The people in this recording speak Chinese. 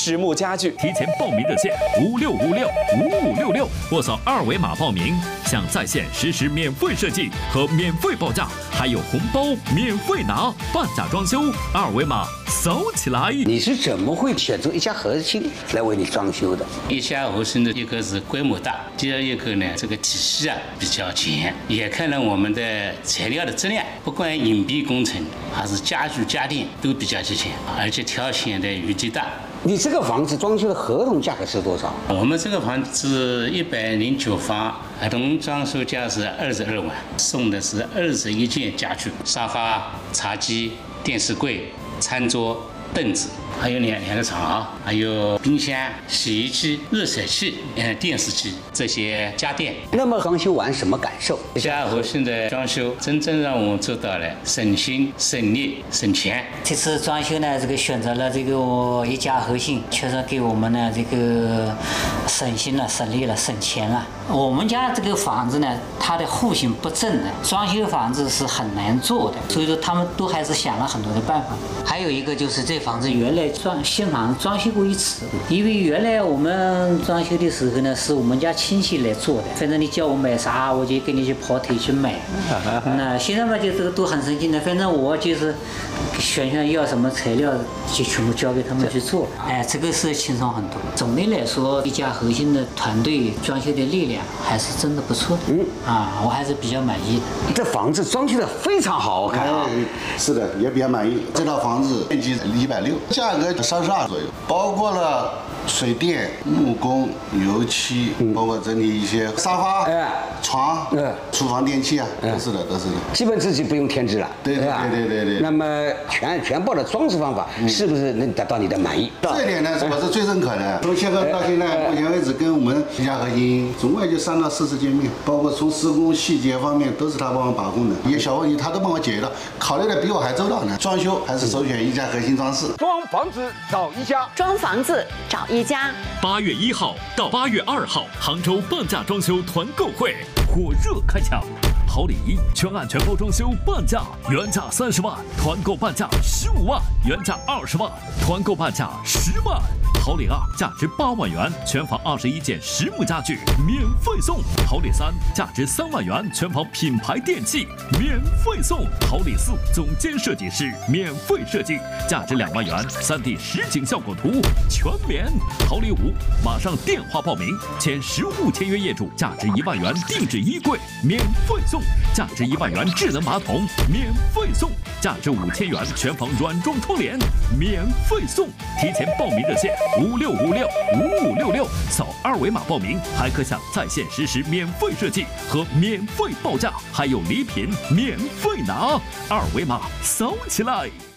实木家具。 提前报名热线56565566，或扫二维码报名，享在线实时免费设计和免费报价，还有红包免费拿，半价装修，二维码扫起来。 你是怎么会选择一家核心来为你装修的？ 一家核心的一个是规模大，第二一个呢，这个体系比较全，也看了我们的材料的质量，不管隐蔽工程还是家具家电都比较齐全，而且挑选的余地大。 你这个房子装修的合同价格是多少？ 我们这个房子109方，合同装修价是22万，送的是21件家具，沙发、茶几、电视柜、餐桌、凳子，还有两个床，还有冰箱、洗衣机、热水器、电视机这些家电。 那么装修完什么感受？ 家核心的装修真正让我们做到了省心、省力、省钱。 这次装修呢，这个选择了这个一家核心，确实给我们呢这个省心了、省力了、省钱了。我们家这个房子呢，它的户型不正的，装修房子是很难做的，所以说他们都还是想了很多的办法。还有一个就是这房子原来新房子装修过一次，因为原来我们装修的时候呢，是我们家亲戚来做的，反正你叫我买啥，我就跟你去跑腿去买。那现在嘛，就这个都很省心的，反正我就是选要什么材料，就全部交给他们去做。哎，这个是轻松很多。总的来说，一家核心的团队装修的力量还是真的不错的。我还是比较满意的。 这房子装修的非常好，我看啊。 是的，也比较满意。这套房子面积160，价格32左右，包括了水电、木工、油漆，包括整理一些沙发、床、厨房电器啊，都是的。 基本自己不用添置了。 对。 那么全部的装饰方法是不是能达到你的满意？ 这一点呢，我是最认可的。从签合到现在，目前为止跟我们一家核心总共也就3到4次见面，包括从施工细节方面都是他帮我把控的，一些小问题他都帮我解决了，考虑的比我还周到呢。装修还是首选一家核心装饰。 装房子找一家， 装房子找一家。 8月1号到8月2号，杭州半价装修团购会火热开抢。好礼一，全案全包装修半价，原价30万，团购半价15万，原价20万，团购半价10万。好礼二，价值8万元，全房21件实木家具免费送。好礼三，价值3万元，全房品牌电器免费送。好礼四，总监设计师免费设计，价值2万元，3D 实景效果图全免。好礼五，马上电话报名，签实物签约业主，价值1万元定制衣柜免费送，价值1万元智能马桶免费送，价值5000元全房软装窗帘免费送。提前报名热线56565566，扫二维码报名，还可享在线实时免费设计和免费报价，还有礼品免费拿，二维码扫起来。